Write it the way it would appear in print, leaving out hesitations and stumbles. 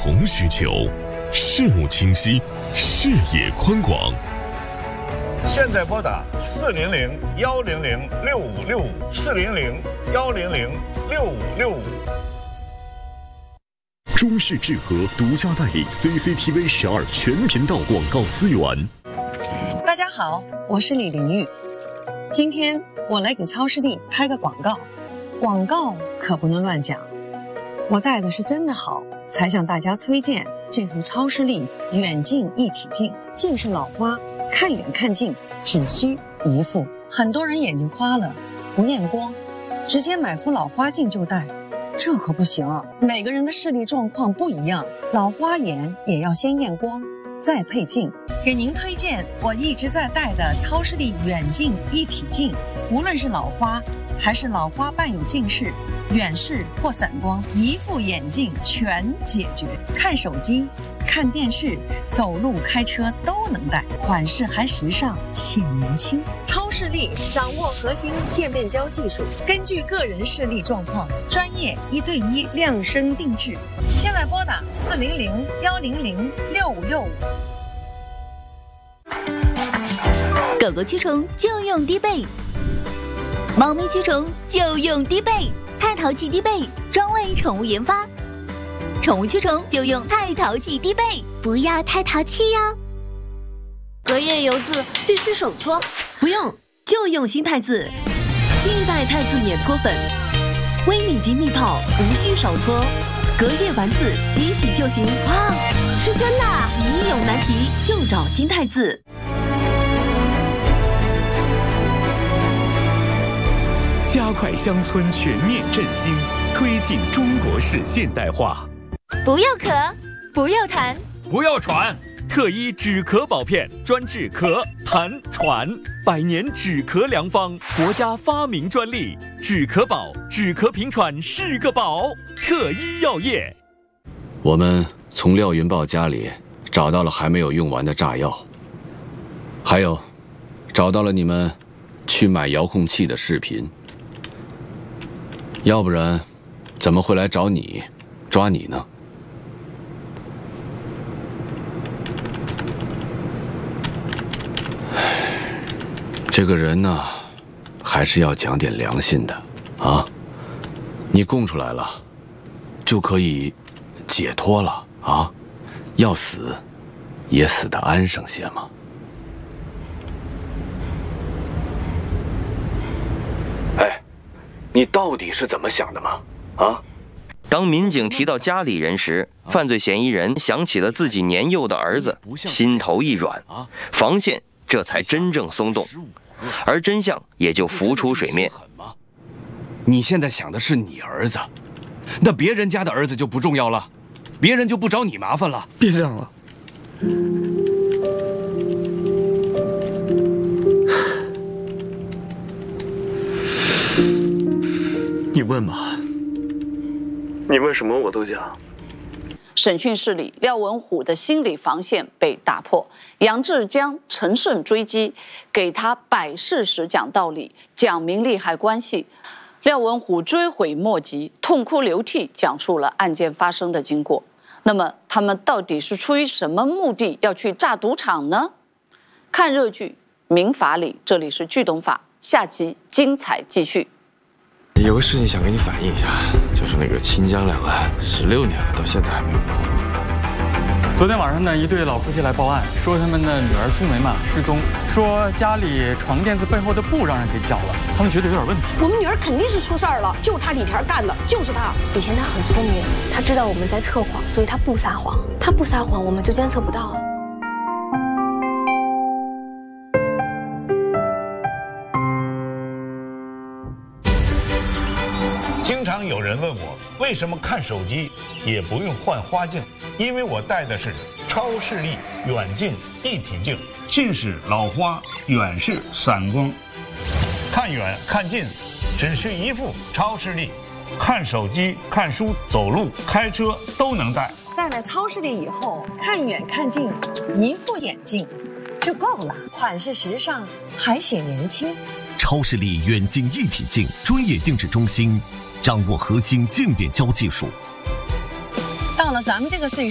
同需求，事务清晰，视野宽广。 现在拨打400-100-6565，400-100-6565。 中视智和独家代理 CCTV 12全频道广告资源。 大家好，我是李玲玉。今天我来给超视力拍个广告，广告可不能乱讲。我戴的是真的好，才向大家推荐这副超视力远近一体镜。近视老花，看远看近只需一副。很多人眼睛花了，不验光，直接买副老花镜就戴，这可不行啊！每个人的视力状况不一样，老花眼也要先验光，再配镜。给您推荐我一直在戴的超视力远近一体镜，无论是老花还是老花伴有近视、远视或散光，一副眼镜全解决。看手机、看电视、走路、开车都能戴，款式还时尚，显年轻。超视力掌握核心渐变焦技术，根据个人视力状况，专业1对1量身定制。现在拨打400-100-6565。 狗狗驱虫就用低倍，猫咪驱虫就用低倍，太淘气低倍，专为宠物研发。宠物驱虫就用太淘气低倍，不要太淘气哟。 隔夜油渍必须手搓， 不用，就用新汰渍。新一代汰渍免搓粉，微米级密泡，无需手搓，隔夜完渍即洗就行。 哇，是真的！ 洗衣有难题就找新汰渍。 加快乡村全面振兴，推进中国式现代化。 不要咳，不要痰， 不要喘，特医止咳宝片专治咳、痰、喘，100年止咳良方，国家发明专利。止咳宝，止咳平喘是个宝。特医药业。 我们从廖云豹家里找到了还没有用完的炸药，还有找到了你们去买遥控器的视频。要不然，怎么会来找你，抓你呢？这个人呢，还是要讲点良心的啊！你供出来了，就可以解脱了啊！要死，也死得安生些嘛。哎，你到底是怎么想的嘛？啊！ 当民警提到家里人时，犯罪嫌疑人想起了自己年幼的儿子，心头一软，防线这才真正松动，而真相也就浮出水面。 你现在想的是你儿子，那别人家的儿子就不重要了，别人就不找你麻烦了。 别这样了。你问吧，你问什么我都讲。 审讯室里，廖文虎的心理防线被打破，杨志将乘胜追击，给他摆事实讲道理，讲明利害关系。廖文虎追悔莫及，痛哭流涕讲述了案件发生的经过。那么他们到底是出于什么目的要去炸赌场呢？看热剧《民法里》，这里是剧懂法，下集精彩继续。 有个事情想跟你反映一下，就是那个清江两案，16年了，到现在还没有破。 昨天晚上呢，一对老夫妻来报案，说他们的女儿朱梅嘛失踪，说家里床垫子背后的布让人给绞了，他们觉得有点问题。 我们女儿肯定是出事儿了，就是他李田干的，就是他。 李田他很聪明，他知道我们在测谎，所以他不撒谎。他不撒谎，我们就监测不到。 经常有人问我，为什么看手机也不用换花镜？因为我戴的是超视力远近一体镜，近视、老花、远视、散光，看远看近只需一副超视力，看手机、看书、走路、开车都能戴。 戴了超视力以后，看远看近一副眼镜就够了，款式时尚还显年轻。 超视力远近一体镜专业定制中心，掌握核心渐变焦技术。 到了咱们这个岁数。